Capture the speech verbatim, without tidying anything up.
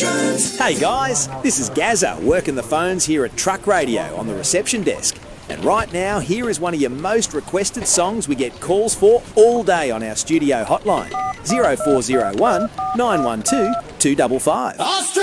Sessions. Hey guys, this is Gazza working the phones here at Truck Radio on the reception desk. And right now, here is one of your most requested songs we get calls for all day on our studio hotline. zero four zero one, nine one two, two five five.